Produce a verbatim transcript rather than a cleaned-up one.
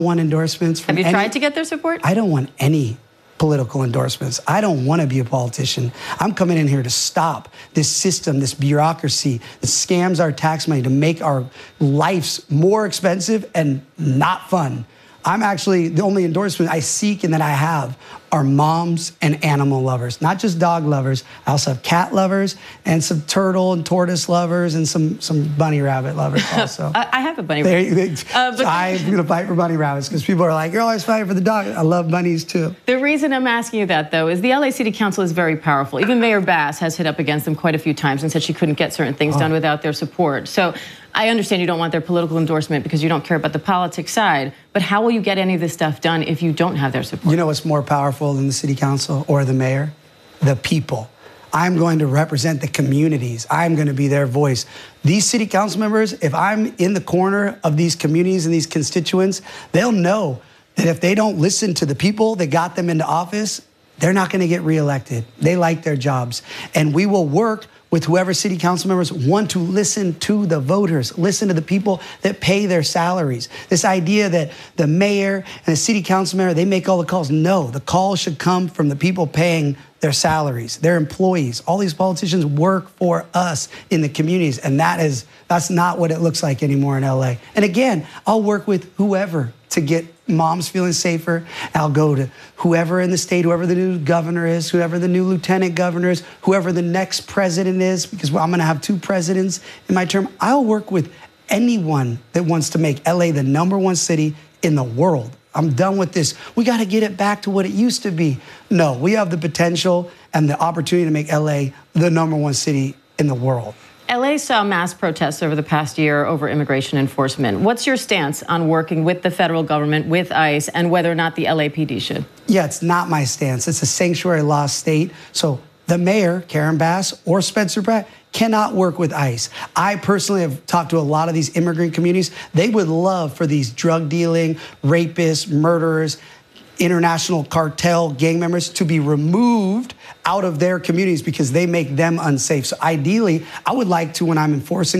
want endorsements from Have you any, tried to get their support? I don't want any political endorsements. I don't want to be a politician. I'm coming in here to stop this system, this bureaucracy that scams our tax money to make our lives more expensive and not fun. I'm actually, the only endorsement I seek and that I have are moms and animal lovers, not just dog lovers. I also have cat lovers and some turtle and tortoise lovers and some, some bunny rabbit lovers also. I have a bunny rabbit. They, they, uh, so I'm going to fight for bunny rabbits because people are like, you're always fighting for the dog. I love bunnies too. The reason I'm asking you that, though, is the L A City Council is very powerful. Even Mayor Bass has hit up against them quite a few times and said she couldn't get certain things oh. done without their support. So I understand you don't want their political endorsement because you don't care about the politics side, but how will you get any of this stuff done if you don't have their support? You know what's more powerful than the city council or the mayor? The people. I'm going to represent the communities. I'm going to be their voice. These city council members, if I'm in the corner of these communities and these constituents, they'll know that if they don't listen to the people that got them into office, they're not going to get reelected. They like their jobs. And we will work with whoever city council members want to listen to the voters, listen to the people that pay their salaries. This idea that the mayor and the city council member, they make all the calls. No, the calls should come from the people paying their salaries, their employees. All these politicians work for us in the communities, and that is, that's not what it looks like anymore in L A. And again, I'll work with whoever to get moms feeling safer. I'll go to whoever in the state, whoever the new governor is, whoever the new lieutenant governor is, whoever the next president is, because I'm gonna have two presidents in my term. I'll work with anyone that wants to make L A the number one city in the world. I'm done with this. We gotta get it back to what it used to be. No, we have the potential and the opportunity to make L A the number one city in the world. L A saw mass protests over the past year over immigration enforcement. What's your stance on working with the federal government, with ICE, and whether or not the L A P D should? Yeah, it's not my stance. It's a sanctuary law state. So the mayor, Karen Bass, or Spencer Pratt cannot work with ICE. I personally have talked to a lot of these immigrant communities. They would love for these drug dealing, rapists, murderers, international cartel gang members to be removed out of their communities because they make them unsafe. So ideally, I would like to, when I'm enforcing